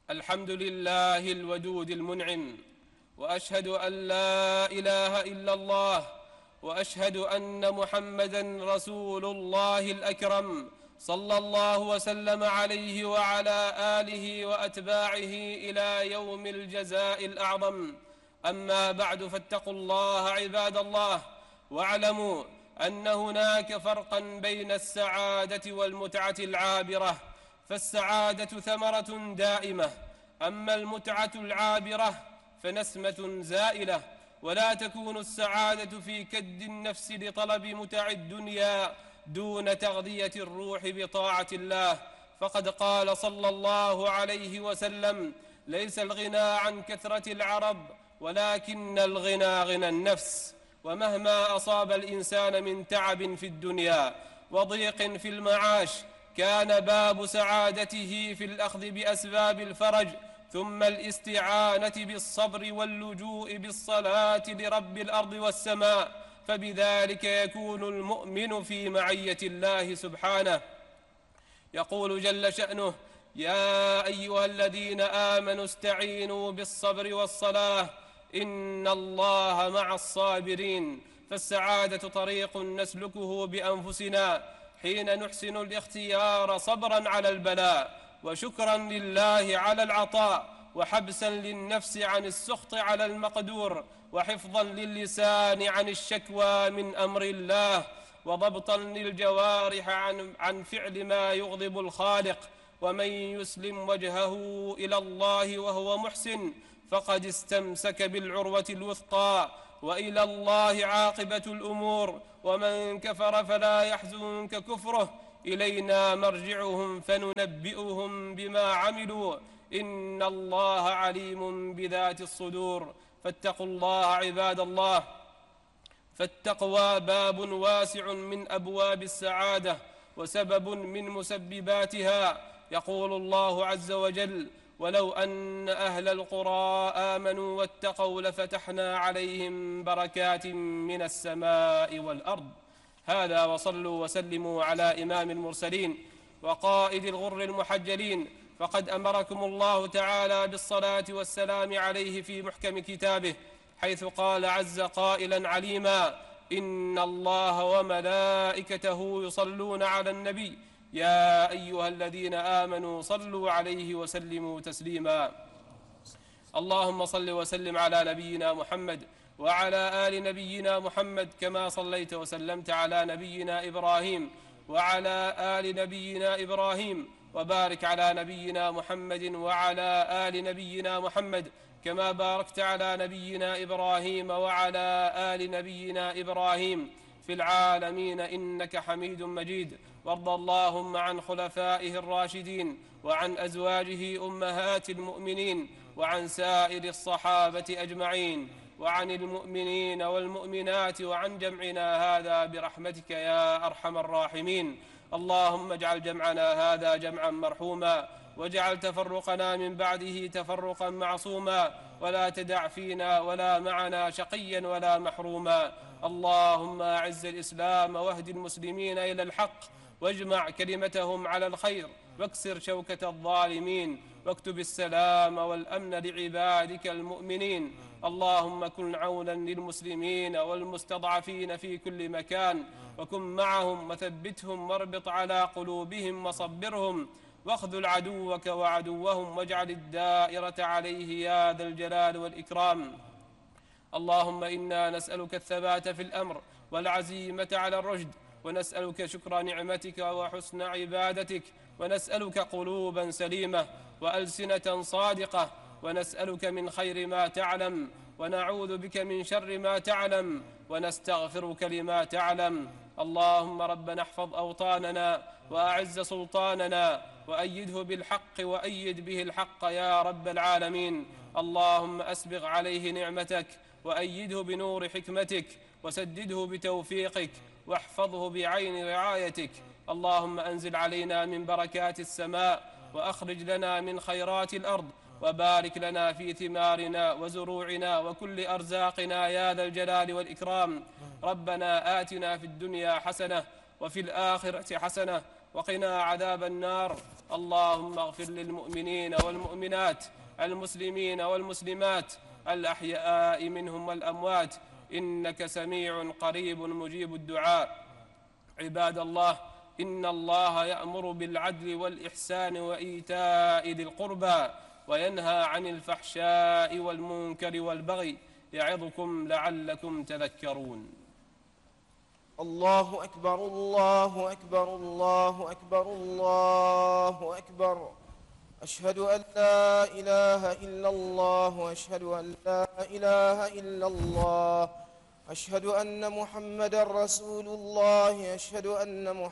الحمد لله الودود المنعم، وأشهد أن لا إله إلا الله، وأشهد أن محمدًا رسول الله الأكرم، صلى الله وسلم عليه وعلى آله وأتباعه إلى يوم الجزاء الأعظم. أما بعد، فاتقوا الله عباد الله، واعلموا أن هناك فرقًا بين السعادة والمتعة العابرة، فالسعادة ثمرة دائمة، أما المتعة العابرة فنسمة زائلة. ولا تكون السعادة في كد النفس لطلب متع الدنيا دون تغذية الروح بطاعة الله، فقد قال صلى الله عليه وسلم: ليس الغنى عن كثرة العرب، ولكن الغنى غنى النفس. ومهما أصاب الإنسان من تعب في الدنيا وضيق في المعاش، كان باب سعادته في الأخذ بأسباب الفرج، ثم الاستعانة بالصبر واللجوء بالصلاة لرب الأرض والسماء، فبذلك يكون المؤمن في معية الله سبحانه. يقول جل شأنه: يا أيها الذين آمنوا استعينوا بالصبر والصلاة إن الله مع الصابرين. فالسعادة طريق نسلكه بأنفسنا حين نحسن الاختيار صبرا على البلاء، وشكرا لله على العطاء، وحبسا للنفس عن السخط على المقدور، وحفظا للسان عن الشكوى من أمر الله، وضبطا للجوارح عن فعل ما يغضب الخالق. ومن يسلم وجهه إلى الله وهو محسن فقد استمسك بالعروة الوثقى، وإلى الله عاقبة الأمور. ومن كفر فلا يحزنك كفره، إلينا مرجعهم فننبئهم بما عملوا، إن الله عليم بذات الصدور. فاتقوا الله عباد الله، فالتقوى باب واسع من أبواب السعادة وسبب من مسبباتها. يقول الله عز وجل: ولو أن أهل القرى آمنوا واتقوا لفتحنا عليهم بركات من السماء والأرض. هذا، وصلوا وسلموا على إمام المرسلين وقائد الغر المحجلين، فقد أمركم الله تعالى بالصلاة والسلام عليه في محكم كتابه، حيث قال عز قائلا عليما: إن الله وملائكته يصلون على النبي يا أيها الذين آمنوا صلوا عليه وسلموا تسليما. اللهم صل وسلم على نبينا محمد وعلى آل نبينا محمد، كما صليت وسلمت على نبينا إبراهيم وعلى آل نبينا إبراهيم، وبارك على نبينا محمد وعلى آل نبينا محمد، كما باركت على نبينا إبراهيم وعلى آل نبينا إبراهيم في العالمين إنك حميد مجيد. وارض اللهم عن خلفائه الراشدين، وعن أزواجه أمهات المؤمنين، وعن سائر الصحابة أجمعين، وعن المؤمنين والمؤمنات، وعن جمعنا هذا برحمتك يا أرحم الراحمين. اللهم اجعل جمعنا هذا جمعا مرحوما، واجعل تفرقنا من بعده تفرقا معصوما، ولا تدع فينا ولا معنا شقيا ولا محروما. اللهم أعز الإسلام واهد المسلمين إلى الحق، واجمع كلمتهم على الخير، واكسر شوكة الظالمين، واكتب السلام والأمن لعبادك المؤمنين. اللهم كن عونا للمسلمين والمستضعفين في كل مكان، وكن معهم وثبتهم، واربط على قلوبهم وصبرهم، واخذل عدوك وعدوهم، واجعل الدائرة عليه يا ذا الجلال والإكرام. اللهم إنا نسألك الثبات في الأمر والعزيمة على الرشد، ونسألك شكر نعمتك وحسن عبادتك، ونسألك قلوبا سليمة وألسنة صادقة، ونسألك من خير ما تعلم، ونعوذ بك من شر ما تعلم، ونستغفرك لما تعلم. اللهم ربنا احفظ أوطاننا وأعز سلطاننا، وأيده بالحق، وأيد به الحق يا رب العالمين. اللهم أسبغ عليه نعمتك، وأيده بنور حكمتك، وسدده بتوفيقك، واحفظه بعين رعايتك. اللهم أنزل علينا من بركات السماء، وأخرج لنا من خيرات الأرض، وبارك لنا في ثمارنا وزروعنا وكل أرزاقنا يا ذا الجلال والإكرام. ربنا آتنا في الدنيا حسنة وفي الآخرة حسنة وقنا عذاب النار. اللهم اغفر للمؤمنين والمؤمنات المسلمين والمسلمات الأحياء منهم والأموات، إنك سميع قريب مجيب الدعاء. عباد الله، إن الله يأمر بالعدل والإحسان وإيتاء ذي القربى وينهى عن الفحشاء والمنكر والبغي، يعظكم لعلكم تذكرون. الله أكبر الله أكبر الله أكبر الله أكبر. أشهد أن لا إله إلا الله وأشهد أن لا إله إلا الله. أشهد أن محمدا رسول الله. أشهد أن محمدا